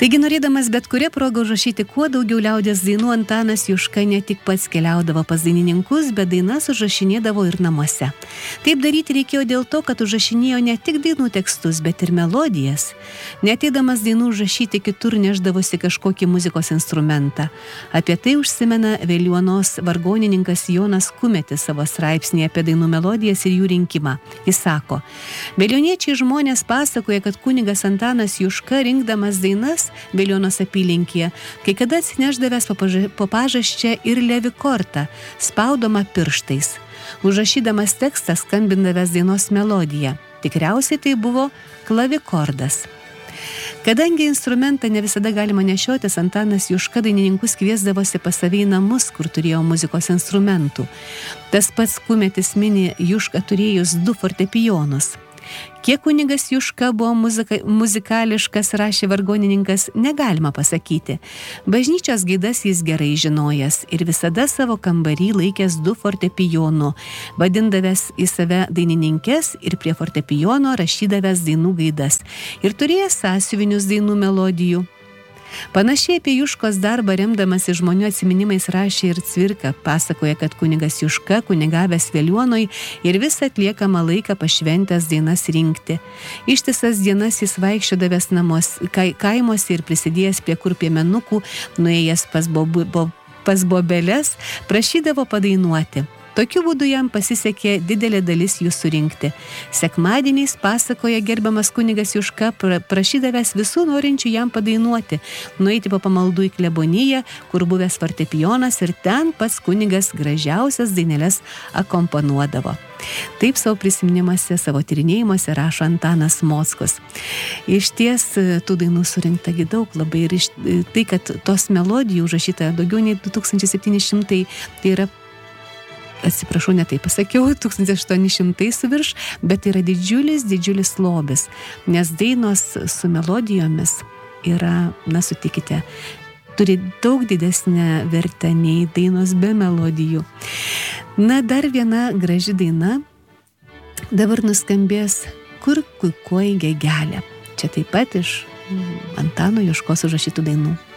Taigi, norėdamas bet kurią progą užrašyti kuo daugiau liaudies dainų, Antanas Juška ne tik pats keliaudavo pas dainininkus, bet dainas užrašinėdavo ir namuose. Taip daryti reikėjo dėl to, kad užrašinėjo ne tik dainų tekstus, bet ir melodijas. Neateidamas dainų užrašyti kitur neždavosi kažkokį muzikos instrumentą. Apie tai užsimena Veliuonos vargonininkas Jonas Kumetis savo straipsnėje apie dainų melodijas ir jų rinkimą. Jis sako, Velioniečiai žmonės pasakoja, kad kunigas Antanas Juška rinkdamas dainas Veliuonos apylinkėje, kai kada atsineždavęs po pažasčią ir levikortą, spaudoma pirštais. Užrašydamas tekstą skambindavęs dainos melodiją. Tikriausiai tai buvo klavikordas. Kadangi instrumentą ne visada galima nešiotis, Antanas Juška dainininkus kviesdavosi pas save į namus, kur turėjo muzikos instrumentų. Tas pats Kumetis mini Juška turėjus 2 fortepijonus. Kiek kunigas Juška buvo muzikališkas, rašė vargonininkas, negalima pasakyti. Bažnyčios gaidas jis gerai žinojęs ir visada savo kambarį laikęs 2 fortepijonų, vadindavęs į save dainininkes ir prie fortepijono rašydavęs dainų gaidas ir turėjęs sąsiuvinius dainų melodijų. Panašiai apie Juškos darbą remdamasi žmonių atsiminimais rašė ir Cvirka, pasakoja, kad kunigas Juška kunigavęs Veliuonoj ir visą atliekamą laiką pašventęs dainas rinkti. Ištisas dienas jis vaikščiodavęs kaimuose ir prisidėjęs prie kurpiemenukų, nuėjęs pas bobeles, prašydavo padainuoti. Tokiu būdu jam pasisekė didelė dalis jų surinkti. Sekmadieniais, pasakoja gerbiamas kunigas Juška, prašydavęs visų norinčių jam padainuoti, nueiti po pamaldų į kleboniją, kur buvęs fortepijonas ir ten pats kunigas gražiausias daineles akompanuodavo. Taip savo prisiminimuose, savo tyrinėjimuose rašo Antanas Mockus. Iš ties tų dainų surinkta daug labai ir tai, kad tos melodijų užrašyta daugiau nei 2700, tai yra atsiprašau, netai pasakiau, 1800 su virš, bet yra didžiulis lobis, nes dainos su melodijomis yra, sutikite, turi daug didesnę vertę nei dainos be melodijų. Dar viena graži daina dabar nuskambės Kur kukuoji gegelė. Čia taip pat iš Antano Juškos užrašytų dainų.